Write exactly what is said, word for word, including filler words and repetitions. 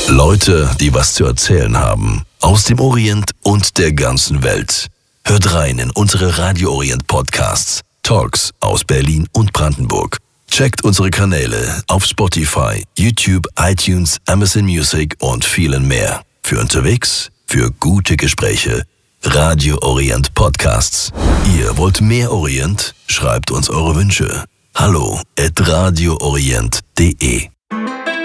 Leute, die was zu erzählen haben. Aus dem Orient und der ganzen Welt. Hört rein in unsere Radio Orient Podcasts. Talks aus Berlin und Brandenburg. Checkt unsere Kanäle auf Spotify, YouTube, iTunes, Amazon Music und vielen mehr. Für unterwegs, für gute Gespräche. Radio Orient Podcasts. Ihr wollt mehr Orient? Schreibt uns eure Wünsche. Hallo at radioorient punkt de